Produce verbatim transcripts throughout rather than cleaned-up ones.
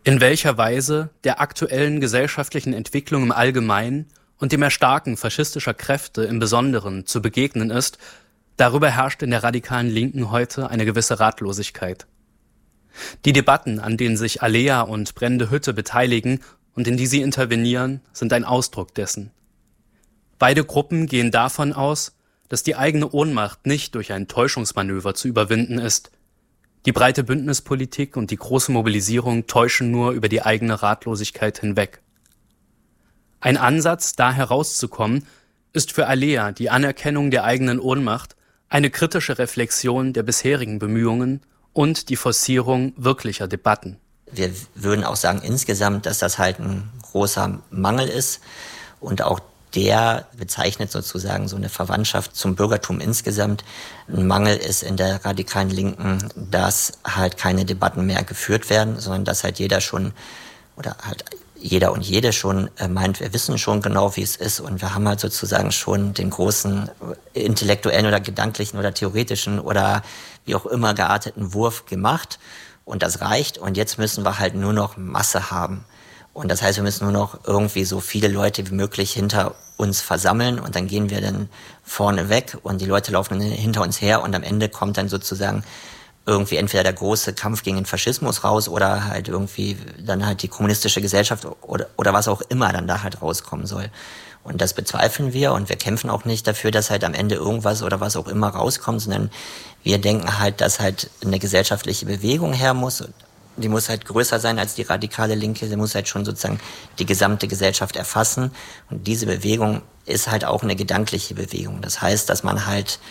In welcher Weise der aktuellen gesellschaftlichen Entwicklung im Allgemeinen und dem Erstarken faschistischer Kräfte im Besonderen zu begegnen ist, darüber herrscht in der radikalen Linken heute eine gewisse Ratlosigkeit. Die Debatten, an denen sich Alea und Brennende Hütte beteiligen und in die sie intervenieren, sind ein Ausdruck dessen. Beide Gruppen gehen davon aus, dass die eigene Ohnmacht nicht durch ein Täuschungsmanöver zu überwinden ist. Die breite Bündnispolitik und die große Mobilisierung täuschen nur über die eigene Ratlosigkeit hinweg. Ein Ansatz, da herauszukommen, ist für Alea die Anerkennung der eigenen Ohnmacht, eine kritische Reflexion der bisherigen Bemühungen und die Forcierung wirklicher Debatten. Wir würden auch sagen insgesamt, dass das halt ein großer Mangel ist und auch der bezeichnet sozusagen so eine Verwandtschaft zum Bürgertum insgesamt. Ein Mangel ist in der radikalen Linken, dass halt keine Debatten mehr geführt werden, sondern dass halt jeder schon oder halt jeder und jede schon meint, wir wissen schon genau, wie es ist und wir haben halt sozusagen schon den großen intellektuellen oder gedanklichen oder theoretischen oder wie auch immer gearteten Wurf gemacht und das reicht und jetzt müssen wir halt nur noch Masse haben. Und das heißt, wir müssen nur noch irgendwie so viele Leute wie möglich hinter uns versammeln und dann gehen wir dann vorne weg und die Leute laufen dann hinter uns her und am Ende kommt dann sozusagen irgendwie entweder der große Kampf gegen den Faschismus raus oder halt irgendwie dann halt die kommunistische Gesellschaft oder, oder was auch immer dann da halt rauskommen soll. Und das bezweifeln wir und wir kämpfen auch nicht dafür, dass halt am Ende irgendwas oder was auch immer rauskommt, sondern wir denken halt, dass halt eine gesellschaftliche Bewegung her muss. Die muss halt größer sein als die radikale Linke, sie muss halt schon sozusagen die gesamte Gesellschaft erfassen. Und diese Bewegung ist halt auch eine gedankliche Bewegung. Das heißt, dass man halt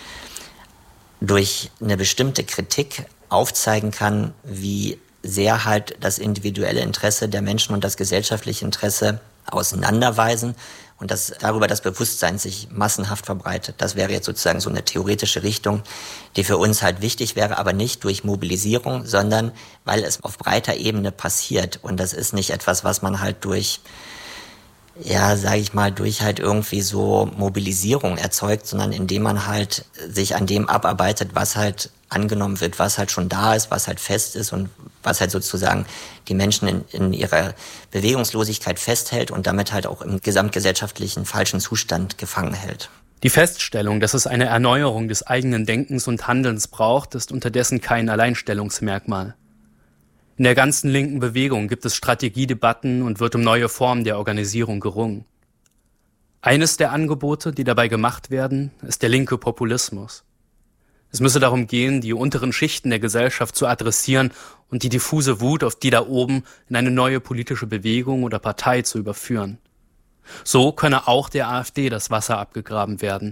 durch eine bestimmte Kritik aufzeigen kann, wie sehr halt das individuelle Interesse der Menschen und das gesellschaftliche Interesse auseinanderweisen und dass darüber das Bewusstsein sich massenhaft verbreitet. Das wäre jetzt sozusagen so eine theoretische Richtung, die für uns halt wichtig wäre, aber nicht durch Mobilisierung, sondern weil es auf breiter Ebene passiert. Und das ist nicht etwas, was man halt durch, ja, sage ich mal, durch halt irgendwie so Mobilisierung erzeugt, sondern indem man halt sich an dem abarbeitet, was halt angenommen wird, was halt schon da ist, was halt fest ist und was halt sozusagen die Menschen in, in ihrer Bewegungslosigkeit festhält und damit halt auch im gesamtgesellschaftlichen falschen Zustand gefangen hält. Die Feststellung, dass es eine Erneuerung des eigenen Denkens und Handelns braucht, ist unterdessen kein Alleinstellungsmerkmal. In der ganzen linken Bewegung gibt es Strategiedebatten und wird um neue Formen der Organisierung gerungen. Eines der Angebote, die dabei gemacht werden, ist der linke Populismus. Es müsse darum gehen, die unteren Schichten der Gesellschaft zu adressieren und die diffuse Wut auf die da oben in eine neue politische Bewegung oder Partei zu überführen. So könne auch der AfD das Wasser abgegraben werden.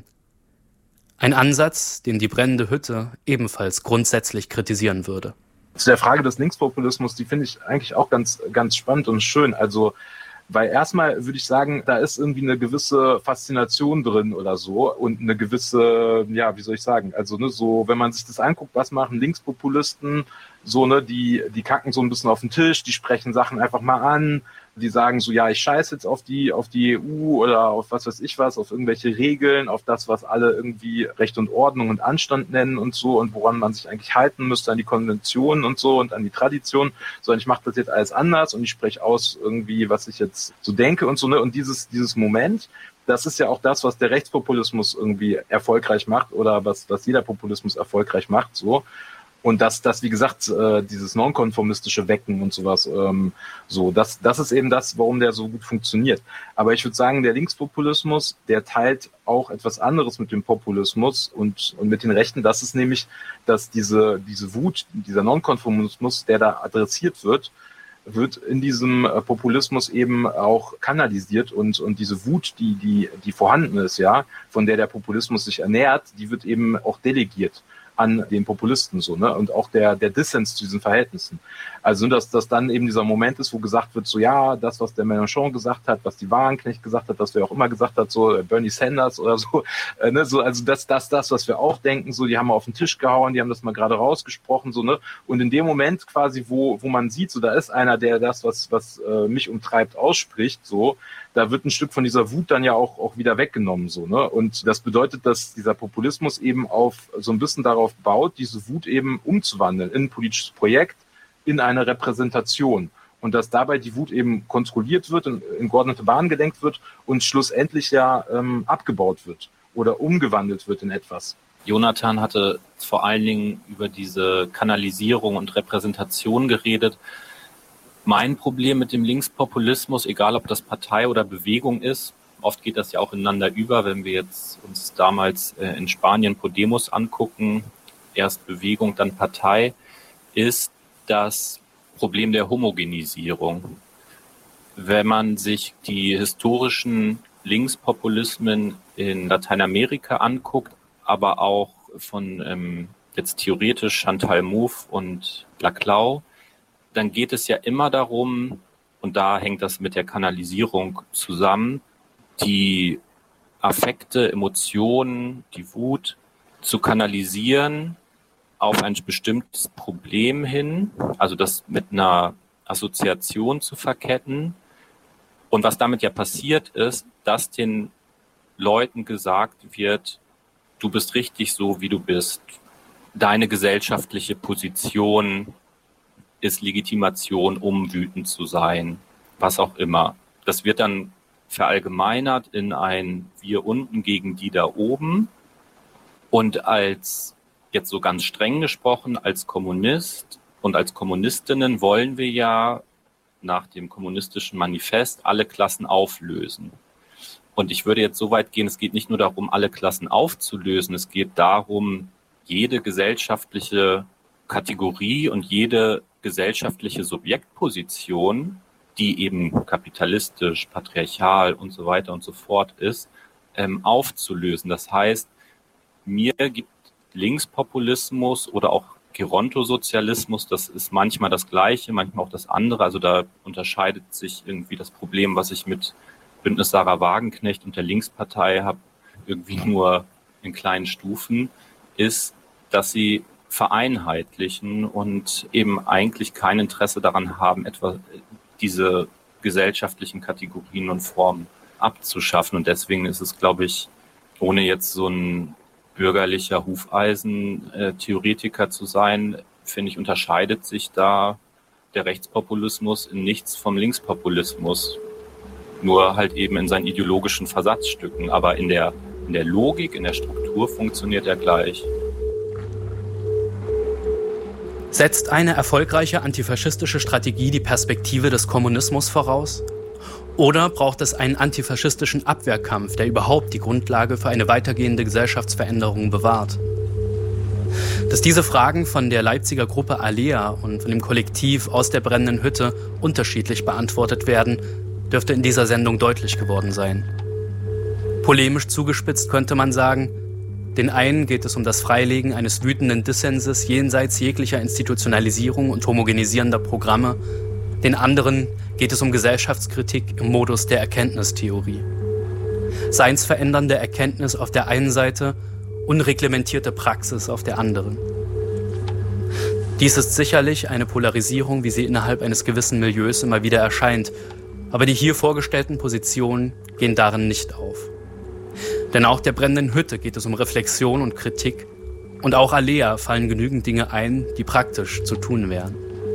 Ein Ansatz, den die Brennende Hütte ebenfalls grundsätzlich kritisieren würde. Zu der Frage des Linkspopulismus, die finde ich eigentlich auch ganz, ganz spannend und schön. Also, weil erstmal würde ich sagen, da ist irgendwie eine gewisse Faszination drin oder so und eine gewisse, ja, wie soll ich sagen, also ne, so, wenn man sich das anguckt, was machen Linkspopulisten, so, ne, die, die kacken so ein bisschen auf den Tisch, die sprechen Sachen einfach mal an, die sagen so, ja, ich scheiße jetzt auf die, auf die E U oder auf was weiß ich was, auf irgendwelche Regeln, auf das, was alle irgendwie Recht und Ordnung und Anstand nennen und so und woran man sich eigentlich halten müsste, an die Konventionen und so und an die Tradition, sondern ich mache das jetzt alles anders und ich spreche aus irgendwie, was ich jetzt so denke und so, ne, und dieses, dieses Moment, das ist ja auch das, was der Rechtspopulismus irgendwie erfolgreich macht oder was, was jeder Populismus erfolgreich macht, so. Und das, das wie gesagt, äh, dieses nonkonformistische Wecken und sowas, ähm, so, das, das ist eben das, warum der so gut funktioniert. Aber ich würde sagen, der Linkspopulismus, der teilt auch etwas anderes mit dem Populismus und, und mit den Rechten. Das ist nämlich, dass diese, diese Wut, dieser Nonkonformismus, der da adressiert wird, wird in diesem äh, Populismus eben auch kanalisiert und, und diese Wut, die, die, die vorhanden ist, ja, von der der Populismus sich ernährt, die wird eben auch delegiert an den Populisten, so, ne, und auch der, der Dissens zu diesen Verhältnissen. Also, dass das dann eben dieser Moment ist, wo gesagt wird, so, ja, das, was der Mélenchon gesagt hat, was die Wagenknecht gesagt hat, was wer auch immer gesagt hat, so, Bernie Sanders oder so, äh, ne, so, also das, das, das, was wir auch denken, so, die haben auf den Tisch gehauen, die haben das mal gerade rausgesprochen, so, ne, und in dem Moment quasi, wo, wo man sieht, so, da ist einer, der das, was, was äh, mich umtreibt, ausspricht, so, da wird ein Stück von dieser Wut dann ja auch, auch wieder weggenommen, so, ne, und das bedeutet, dass dieser Populismus eben auf, so ein bisschen darauf baut, diese Wut eben umzuwandeln in ein politisches Projekt, in eine Repräsentation. und dass dabei die Wut eben kontrolliert wird, in, in geordnete Bahnen gelenkt wird und schlussendlich ja ähm, abgebaut wird oder umgewandelt wird in etwas. Jonathan hatte vor allen Dingen über diese Kanalisierung und Repräsentation geredet. Mein Problem mit dem Linkspopulismus, egal ob das Partei oder Bewegung ist, oft geht das ja auch ineinander über, wenn wir jetzt uns damals äh, in Spanien Podemos angucken, erst Bewegung, dann Partei, ist das Problem der Homogenisierung. Wenn man sich die historischen Linkspopulismen in Lateinamerika anguckt, aber auch von ähm, jetzt theoretisch Chantal Mouffe und Laclau, dann geht es ja immer darum, und da hängt das mit der Kanalisierung zusammen, die Affekte, Emotionen, die Wut zu kanalisieren auf ein bestimmtes Problem hin, also das mit einer Assoziation zu verketten. Und was damit ja passiert ist, dass den Leuten gesagt wird, du bist richtig so, wie du bist. Deine gesellschaftliche Position ist Legitimation, um wütend zu sein, was auch immer. Das wird dann verallgemeinert in ein Wir unten gegen die da oben. Und als, jetzt so ganz streng gesprochen, als Kommunist und als Kommunistinnen wollen wir ja nach dem kommunistischen Manifest alle Klassen auflösen. Und ich würde jetzt so weit gehen, es geht nicht nur darum, alle Klassen aufzulösen, es geht darum, jede gesellschaftliche Kategorie und jede gesellschaftliche Subjektposition, die eben kapitalistisch, patriarchal und so weiter und so fort ist, ähm, aufzulösen. Das heißt, mir gibt Linkspopulismus oder auch Gerontosozialismus, das ist manchmal das Gleiche, manchmal auch das andere. Also da unterscheidet sich irgendwie das Problem, was ich mit Bündnis Sarah Wagenknecht und der Linkspartei habe, irgendwie nur in kleinen Stufen, ist, dass sie vereinheitlichen und eben eigentlich kein Interesse daran haben, etwa diese gesellschaftlichen Kategorien und Formen abzuschaffen. Und deswegen ist es, glaube ich, ohne jetzt so ein bürgerlicher Hufeisen-Theoretiker zu sein, finde ich, unterscheidet sich da der Rechtspopulismus in nichts vom Linkspopulismus. Nur halt eben in seinen ideologischen Versatzstücken. Aber in der, in der Logik, in der Struktur funktioniert er gleich. Setzt eine erfolgreiche antifaschistische Strategie die Perspektive des Kommunismus voraus? Oder braucht es einen antifaschistischen Abwehrkampf, der überhaupt die Grundlage für eine weitergehende Gesellschaftsveränderung bewahrt? Dass diese Fragen von der Leipziger Gruppe Alea und von dem Kollektiv Aus der brennenden Hütte unterschiedlich beantwortet werden, dürfte in dieser Sendung deutlich geworden sein. Polemisch zugespitzt könnte man sagen, den einen geht es um das Freilegen eines wütenden Dissenses jenseits jeglicher Institutionalisierung und homogenisierender Programme, den anderen geht es um Gesellschaftskritik im Modus der Erkenntnistheorie. Seinsverändernde Erkenntnis auf der einen Seite, unreglementierte Praxis auf der anderen. Dies ist sicherlich eine Polarisierung, wie sie innerhalb eines gewissen Milieus immer wieder erscheint, aber die hier vorgestellten Positionen gehen darin nicht auf. Denn auch der brennenden Hütte geht es um Reflexion und Kritik und auch Alea fallen genügend Dinge ein, die praktisch zu tun wären.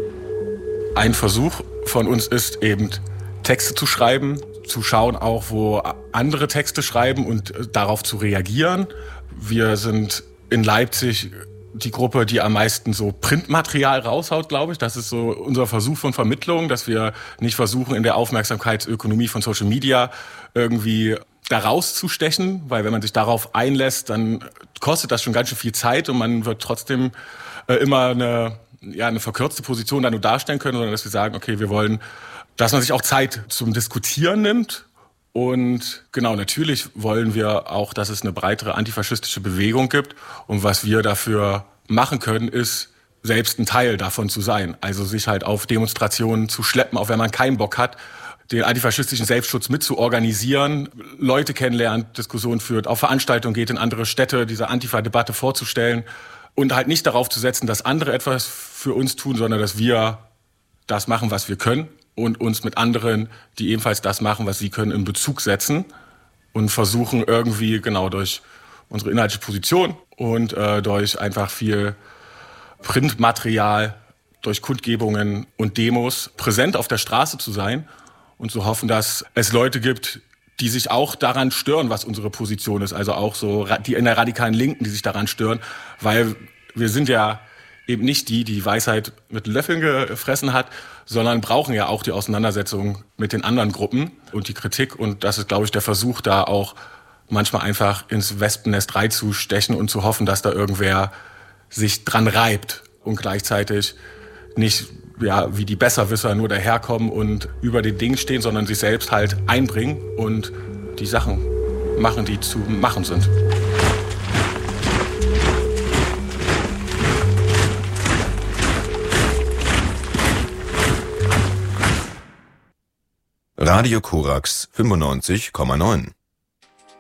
Ein Versuch von uns ist eben, Texte zu schreiben, zu schauen auch, wo andere Texte schreiben und darauf zu reagieren. Wir sind in Leipzig die Gruppe, die am meisten so Printmaterial raushaut, glaube ich. Das ist so unser Versuch von Vermittlung, dass wir nicht versuchen, in der Aufmerksamkeitsökonomie von Social Media irgendwie da rauszustechen, weil wenn man sich darauf einlässt, dann kostet das schon ganz schön viel Zeit und man wird trotzdem äh, immer eine, ja, eine verkürzte Position da nur darstellen können, sondern dass wir sagen, okay, wir wollen, dass man sich auch Zeit zum Diskutieren nimmt. Und genau, natürlich wollen wir auch, dass es eine breitere antifaschistische Bewegung gibt. Und was wir dafür machen können, ist, selbst ein Teil davon zu sein. Also sich halt auf Demonstrationen zu schleppen, auch wenn man keinen Bock hat, den antifaschistischen Selbstschutz mit zu organisieren, Leute kennenlernt, Diskussionen führt, auf Veranstaltungen geht, in andere Städte, diese Antifa-Debatte vorzustellen und halt nicht darauf zu setzen, dass andere etwas für uns tun, sondern dass wir das machen, was wir können und uns mit anderen, die ebenfalls das machen, was sie können, in Bezug setzen und versuchen irgendwie genau durch unsere inhaltliche Position und äh, durch einfach viel Printmaterial durch Kundgebungen und Demos präsent auf der Straße zu sein und zu hoffen, dass es Leute gibt, die sich auch daran stören, was unsere Position ist. Also auch so die in der radikalen Linken, die sich daran stören, weil wir sind ja eben nicht die, die Weisheit mit Löffeln gefressen hat, sondern brauchen ja auch die Auseinandersetzung mit den anderen Gruppen und die Kritik. Und das ist, glaube ich, der Versuch, da auch manchmal einfach ins Wespennest reinzustechen und zu hoffen, dass da irgendwer sich dran reibt und gleichzeitig nicht ja wie die Besserwisser nur daherkommen und über den Dingen stehen, sondern sich selbst halt einbringen und die Sachen machen, die zu machen sind. Radio Korax fünfundneunzig Komma neun